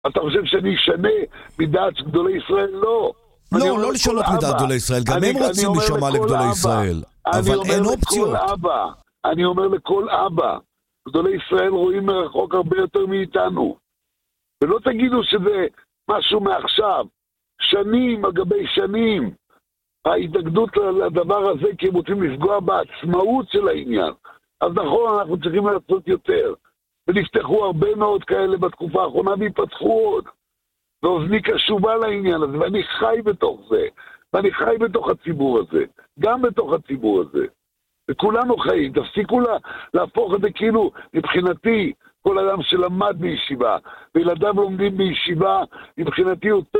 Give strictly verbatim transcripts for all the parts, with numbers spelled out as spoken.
אתה חושב שאני אשנה מדעת גדולי ישראל? לא. לא, לא לשנות מדעת גדולי ישראל, גם הם רוצים לשמע לגדולי ישראל, אבל אין אופציות. אני אומר לכל אבא, גדולי ישראל רואים מרחוק הרבה יותר מאיתנו. ולא תגידו שזה משהו מעכשיו. שנים אגבי שנים. ההתנגדות לדבר הזה, כי הם רוצים לפגוע בעצמאות של העניין. אז נכון, אנחנו צריכים לעשות יותר. ונפתחו הרבה מאוד כאלה בתקופה האחרונה, ויפתחו עוד. ואוזני קשובה לעניין הזה, ואני חי בתוך זה. ואני חי בתוך הציבור הזה. גם בתוך הציבור הזה. וכולנו חיים. תפסיקו לה, להפוך את זה כאילו, מבחינתי, כל אדם שלמד בישיבה, וילדיו לומדים בישיבה, מבחינתי אותה,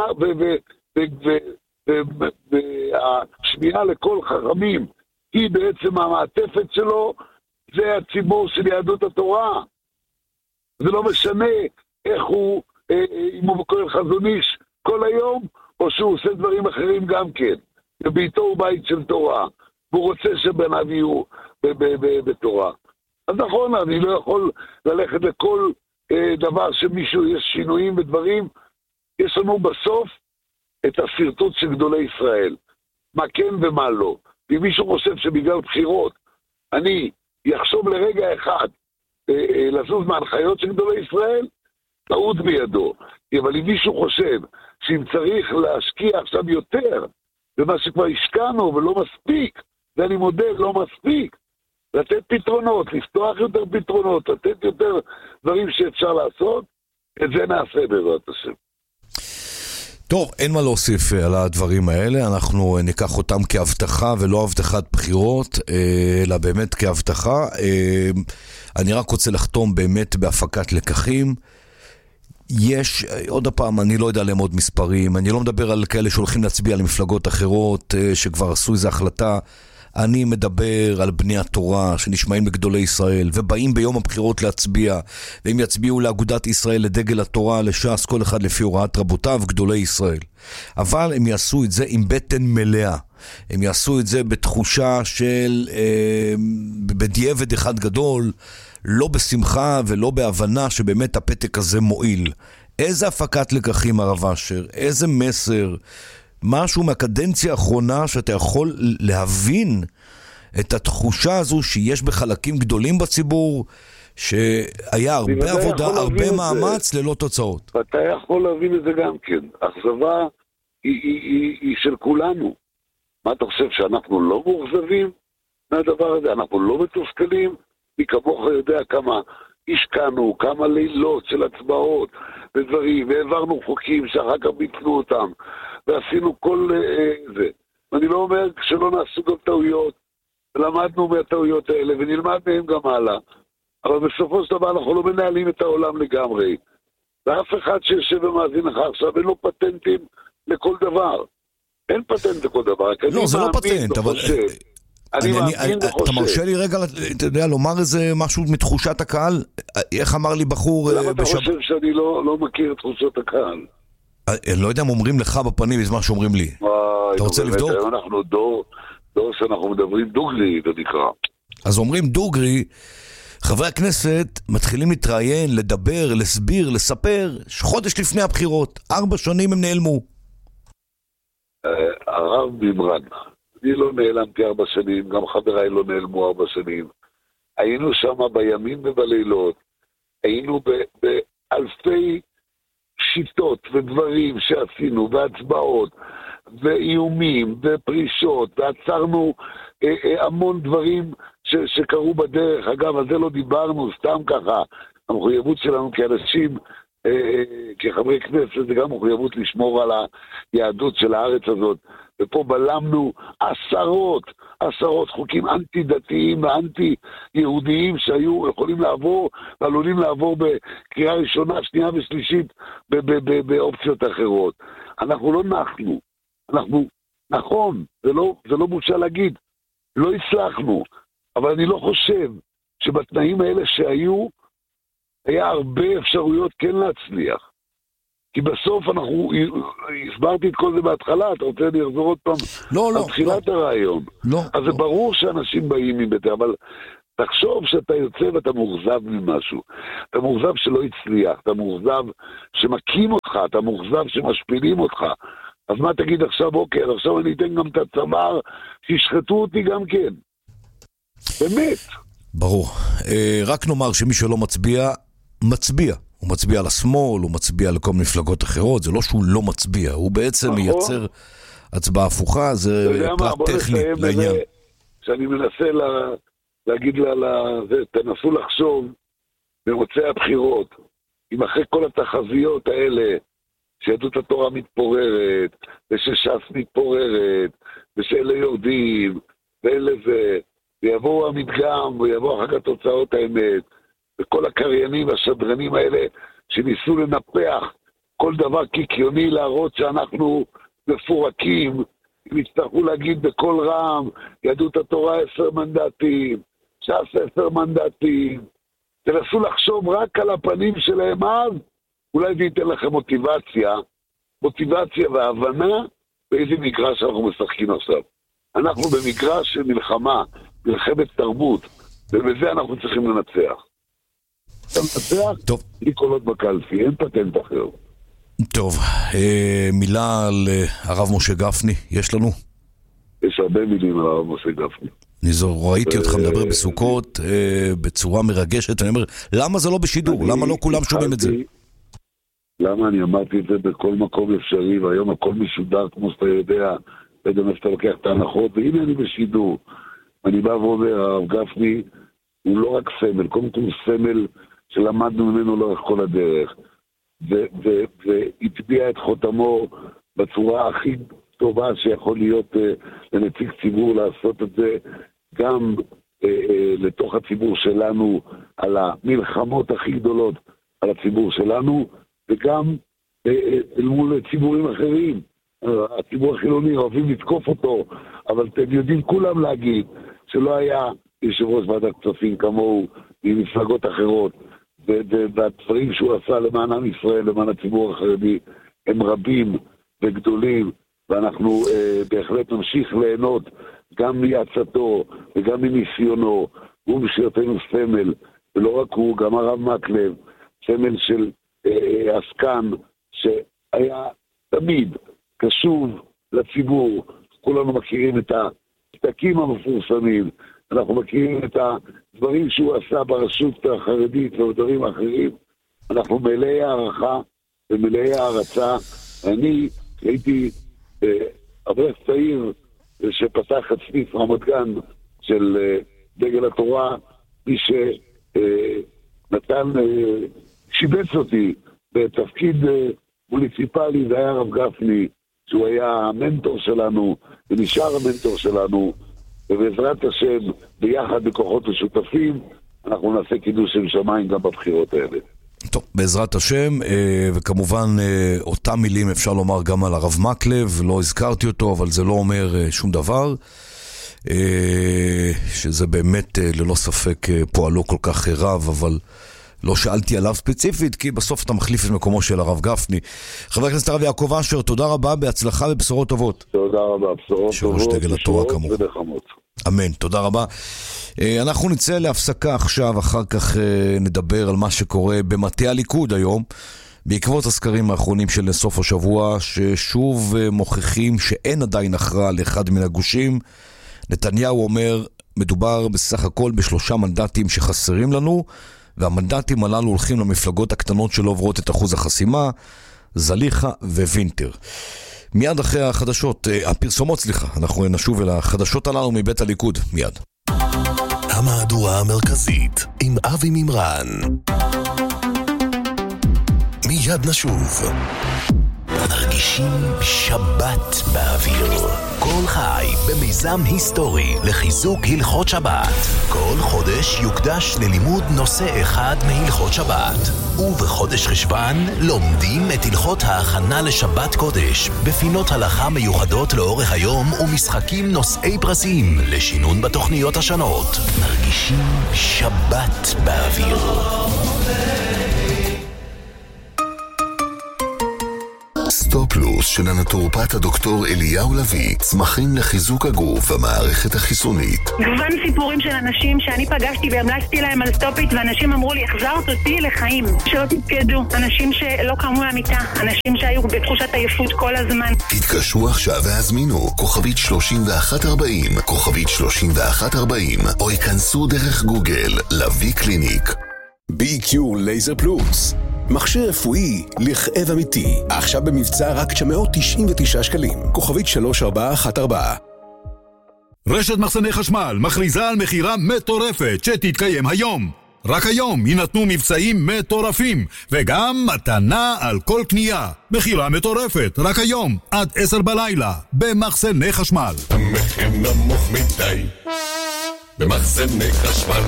והשמיעה לכל חכמים, היא בעצם המעטפת שלו, זה הציבור של יהדות התורה. זה לא משנה איך הוא, אם הוא קורא חזון איש כל היום, או שהוא עושה דברים אחרים גם כן. וביתו הוא בית של תורה, והוא רוצה שבניו יהיו בתורה. אז נכון, אני לא יכול ללכת לכל אה, דבר שמישהו, יש שינויים ודברים. יש לנו בסוף את הסרטוט של גדולי ישראל. מה כן ומה לא. אם מישהו חושב שבגלל בחירות, אני יחשוב לרגע אחד אה, אה, לזוז מהנחיות של גדולי ישראל, טעות בידו. אבל אם מישהו חושב שאם צריך להשקיע עכשיו יותר, במה שכבר השקענו ולא מספיק, ואני מודה, לא מספיק, לתת פתרונות, לפתוח יותר פתרונות, לתת יותר דברים שאפשר לעשות, את זה נעשה בעזרת השם. טוב, אין מה להוסיף על הדברים האלה, אנחנו ניקח אותם כהבטחה ולא הבטחת בחירות, אלא באמת כהבטחה. אני רק רוצה לחתום באמת בהפקת לקחים. יש, עוד הפעם, אני לא יודע למוד מספרים, אני לא מדבר על כאלה שהולכים להצביע על מפלגות אחרות שכבר עשו איזו החלטה. אני מדבר על בני התורה שנשמעים לגדולי ישראל ובאים ביום הבחירות להצביע, והם יצביעו לאגודת ישראל, לדגל התורה, לש"ס, כל אחד לפי הוראת רבותיו, גדולי ישראל. אבל הם יעשו את זה עם בטן מלאה, הם יעשו את זה בתחושה של אה, בדיעבד אחד גדול, לא בשמחה ולא בהבנה שבאמת הפתק הזה מועיל. איזה הפקת לקחים הרב אשר, איזה מסר, משהו מהקדנציה האחרונה שאתה יכול להבין את התחושה הזו שיש בחלקים גדולים בציבור, שהיה הרבה עבודה, הרבה מאמץ ללא תוצאות. ואתה יכול להבין את זה גם כן. אכזבה היא, היא, היא, היא של כולנו. מה אתה חושב, שאנחנו לא מאוכזבים מהדבר הזה? אנחנו לא מתוסכלים? מי כמוך יודע כמה השקענו, כמה לילות של הצבעות ודברים, והעברנו חוקים שאחר כך ביטלו אותם, ועשינו כל אה, זה. ואני לא אומר שלא נעשו גם טעויות, ולמדנו מהטעויות האלה, ונלמד מהם גם הלאה. אבל בסופו של דבר אנחנו לא מנהלים את העולם לגמרי. ואף אחד שיושב ומאזין לך עכשיו, אין לו פטנטים לכל דבר. אין פטנט לכל דבר. לא, זה לא פטנט, אבל... אני מאמין וחושב. אתה מרשה לי רגע, אתה יודע, לומר איזה משהו מתחושת הקהל? איך אמר לי בחור... למה אתה חושב שאני לא מכיר את תחושות הקהל? אני לא יודע אם אומרים לך בפנים את מה שאומרים לי. אתה רוצה לבדוק? אנחנו דור, דור שאנחנו מדברים דוגרי, זה נקרא. אז אומרים דוגרי, חברי הכנסת מתחילים להתראיין, לדבר, להסביר, לספר, חודש לפני הבחירות. ארבע שנים הם נעלמו. הרב בימרן, אני לא נעלמתי ארבע שנים, גם חבריי לא נעלמו ארבע שנים. היינו שם בימים ובלילות, היינו באלפי שיטות ודברים שעשינו, והצבעות, ואיומים, ופרישות, ועצרנו אה, אה, המון דברים ש, שקרו בדרך. אגב, על זה לא דיברנו, סתם ככה. המחויבות שלנו כאנשים, אה, אה, כחברי כנסת, זה גם מחויבות לשמור על היהדות של הארץ הזאת. ופה בלמנו עשרות, עשרות חוקים אנטי-דתיים ואנטי-יהודיים שהיו יכולים לעבור, ועלולים לעבור בקריאה ראשונה, שנייה ושלישית, באופציות אחרות. אנחנו לא נחנו. אנחנו, נכון, זה לא, זה לא בושה להגיד, לא הצלחנו, אבל אני לא חושב שבתנאים האלה שהיו, היה הרבה אפשרויות כן להצליח. כי בסוף אנחנו, הסברתי את כל זה בהתחלה, אתה רוצה אני אחזור עוד פעם לא, לא, על תחילת לא. הרעיון. לא, אז לא. זה ברור שאנשים באים מבית, אבל תחשוב שאתה יוצא ואתה מאוכזב ממשהו. אתה מאוכזב שלא הצליח, אתה מאוכזב שמקים אותך, אתה מאוכזב שמשפילים אותך. אז מה תגיד עכשיו? אוקיי, אז עכשיו אני אתן גם את הצוואר שישחטו אותי גם כן. באמת. ברור. רק נאמר שמי שלא מצביע, מצביע. הוא מצביע לשמאל, הוא מצביע לכל מפלגות אחרות, זה לא שהוא לא מצביע, הוא בעצם מייצר הצבעה הפוכה, זה פרט טכני לעניין. שאני מנסה לה, להגיד לה, לה זה, תנסו לחשוב במוצאי הבחירות, אם אחרי כל התחזיות האלה, שיהדות התורה מתפוררת, ושש"ס מתפוררת, ושאלה יורדים, ואלה זה, ויבואו המדגם, ויבואו אחר כך תוצאות האמת, וכל הקריינים והשדרנים האלה, שניסו לנפח כל דבר קיקיוני, להראות שאנחנו מפורקים, הם יצטרכו להגיד בכל רם, יהדות התורה עשר מנדטים, ש"ס עשר מנדטים, תנסו לחשוב רק על הפנים שלהם אז, אולי זה ייתן לכם מוטיבציה, מוטיבציה והבנה באיזה מגרש אנחנו משחקים עכשיו. אנחנו במגרש של מלחמה, מלחמת תרבות, ובזה אנחנו צריכים לנצח. אתה מנצח? טוב. לי קולות בקלפי, אין פטנט אחר. טוב, אה, מילה על אה, הרב משה גפני, יש לנו? יש הרבה מילים על הרב משה גפני. אני זו, ראיתי אותך מדבר בסוכות אה, בצורה מרגשת, אני אומר, למה זה לא בשידור? למה לא כולם שומעים את זה? למה אני אמרתי את זה בכל מקום אפשרי, והיום הכל משודר כמו שאתה יודע, וגם איך אתה לוקח את ההנחות, והנה אני בשידור. אני בא ואומר, הרב גפני הוא לא רק סמל, קודם כל הוא סמל שלמדנו ממנו לאורך כל הדרך, והטביע את חותמו בצורה הכי טובה שיכול להיות לנציג ציבור לעשות את זה, גם לתוך הציבור שלנו, על המלחמות הכי גדולות על הציבור שלנו, וגם אל מול ציבורים אחרים. הציבור החילוני אוהבים לתקוף אותו, אבל אתם יודעים כולם להגיד שלא היה יושב ראש ועדת כספים כמוהו ממפלגות אחרות, והדברים שהוא עשה למען עם ישראל, למען הציבור החרדי, הם רבים וגדולים, ואנחנו אה, בהחלט נמשיך ליהנות גם מעצתו וגם מניסיונו. הוא בשבילתנו סמל, ולא רק הוא, גם הרב מקלב, סמל של אה, עסקן שהיה תמיד קשוב לציבור. כולנו מכירים את הפתקים המפורסמים, אנחנו מכירים את הדברים שהוא עשה ברשות החרדית ודברים אחרים. אנחנו מלאי הערכה ומלאי הערצה. אני הייתי אברך צעיר שפתח את סניף רמת גן של דגל התורה, מי שנתן, שיבץ אותי בתפקיד מוניציפלי, זה היה הרב גפני, שהוא היה המנטור שלנו ונשאר המנטור שלנו, ובעזרת השם ביחד בכוחות משותפים אנחנו נעשה קידוש של שמיים גם בבחירות האלה. טוב, בעזרת השם, וכמובן אותם מילים אפשר לומר גם על הרב מקלב, לא הזכרתי אותו, אבל זה לא אומר שום דבר, שזה באמת ללא ספק פועלו כל כך רב, אבל לא שאלתי עליו ספציפית, כי בסוף אתה מחליף את מקומו של הרב גפני. חבר הכנסת הרב יעקב אשר, תודה רבה, בהצלחה ובשורות טובות. תודה רבה, בשורות טובות, בשורות ונחמות. אמן, תודה רבה. אנחנו נצא להפסקה עכשיו, אחר כך נדבר על מה שקורה במטה הליכוד היום, בעקבות הסקרים האחרונים של סוף השבוע, ששוב מוכיחים שאין עדיין הכרעה לאחד מן הגושים. נתניהו אומר, מדובר בסך הכל בשלושה מנדטים שחסרים לנו, והמנדטים הללו הולכים למפלגות הקטנות שלא עוברות את אחוז החסימה, זליכה ווינטר. מיד אחרי החדשות, הפרסומות, סליחה, אנחנו נשוב אל החדשות הללו מבית הליכוד, מיד. המהדורה המרכזית עם אבי מימרן. מיד נשוב. מרגישים שבת באוויר. כל חי במיזם היסטורי לחיזוק הלכות שבת. כל חודש יוקדש ללימוד נושא אחד מהלכות שבת. ובחודש חשבן לומדים את הלכות ההכנה לשבת קודש, בפינות הלכה מיוחדות לאורך היום ומשחקים נושאי פרסים לשינון בתוכניות השונות. מרגישים שבת באוויר. סטופלוס של הנטורופט הדוקטור אליהו לוי, צמחים לחיזוק הגוף והמערכת החיסונית. גוון סיפורים של אנשים שאני פגשתי והמלצתי להם על סטופית, ואנשים אמרו לי, החזרת אותי לחיים, שלא תתקדו, אנשים שלא קמו למיטה, אנשים שהיו בתחושת עייפות כל הזמן. תתקשרו עכשיו והזמינו כוכבית שלושים ואחת ארבעים, כוכבית שלושים ואחת ארבעים, או ייכנסו דרך גוגל לוי קליניק. בי קיו לייזר פלוס, מכשיר רפואי לכאב אמיתי, עכשיו במבצע רק תשע מאות תשעים ותשעה שקלים, כוכבית שלוש ארבע אחת ארבע. רשת מחסני חשמל מכריזה על מחירה מטורפת שתתקיים היום. רק היום יינתנו מבצעים מטורפים, וגם מתנה על כל קנייה. מחירה מטורפת, רק היום, עד עשר בלילה, במחסני חשמל. המחיר נמוך מדי, במחסני חשמל.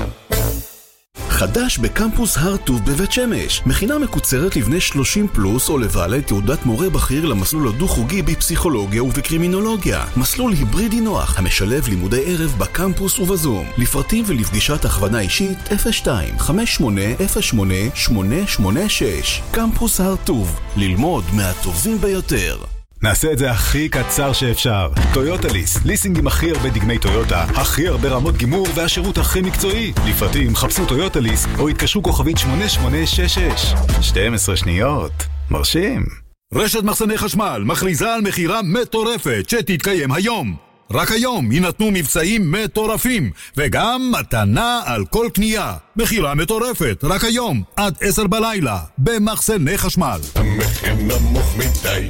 חדש בקמפוס הר טוב בבית שמש, מכינה מקוצרת לבני שלושים פלוס או לבעלי תעודת מורה בכיר למסלול הדו-חוגי בפסיכולוגיה ובקרימינולוגיה. מסלול היברידי נוח המשלב לימודי ערב בקמפוס ובזום. לפרטים ולפגישת הכוונה אישית אפס שתיים חמש שמונה אפס שמונה שמונה שמונה שש. קמפוס הר טוב, ללמוד מהטובים ביותר. נעשה את זה הכי קצר שאפשר. טויוטה ליס, ליסינג עם הכי הרבה דגמי טויוטה, הכי הרבה רמות גימור והשירות הכי מקצועי. לפרטים חפשו טויוטה ליס או התקשרו כוכבית שמונה שמונה שש שש. שתים עשרה שניות. מרשים. רשת מחסני חשמל מכריזה על מחירה מטורפת שתתקיים היום. רק היום יינתנו מבצעים מטורפים, וגם מתנה על כל קנייה. מחירה מטורפת, רק היום, עד עשר בלילה, במחסני חשמל. המחיר נמוך מדי,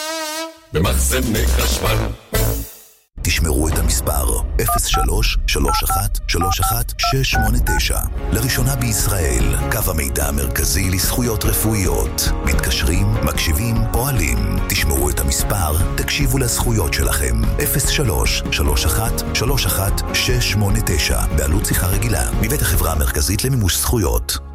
במחסני חשמל. תשמרו את המספר אפס שלוש שלוש אחת שלוש אחת שש שמונה תשע. לראשונה בישראל, קו המידע המרכזי לזכויות רפואיות. מתקשרים, מקשיבים, פועלים. תשמרו את המספר, תקשיבו לזכויות שלכם. אפס שלוש שלוש אחת שלוש אחת שש שמונה תשע. בעלות שיחה רגילה, מבית החברה המרכזית למימוש זכויות.